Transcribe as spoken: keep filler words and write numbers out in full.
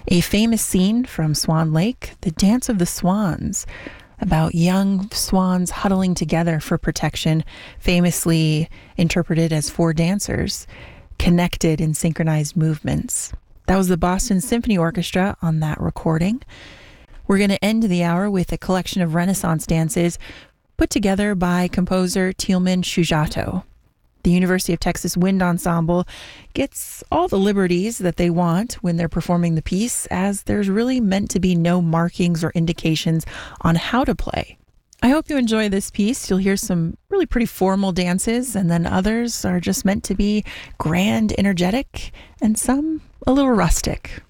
A famous scene from Swan Lake, the Dance of the Swans, about young swans huddling together for protection, famously interpreted as four dancers, connected in synchronized movements. That was the Boston Symphony Orchestra on that recording. We're going to end the hour with a collection of Renaissance dances put together by composer Tielman Shujato. The University of Texas Wind Ensemble gets all the liberties that they want when they're performing the piece, as there's really meant to be no markings or indications on how to play. I hope you enjoy this piece. You'll hear some really pretty formal dances, and then others are just meant to be grand, energetic, and some a little rustic.